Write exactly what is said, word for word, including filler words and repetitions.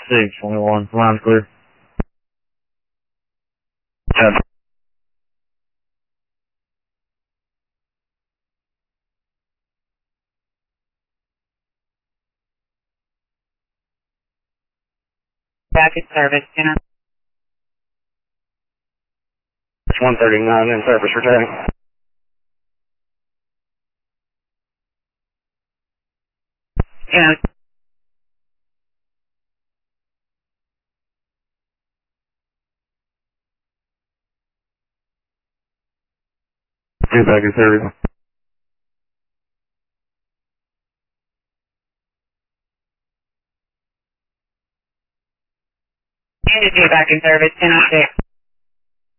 six twenty-one, line's clear. ten. Back in service, dinner. It's one thirty-nine in service, returning. Yeah. Two back in service. Unit two back in service, ten oh six.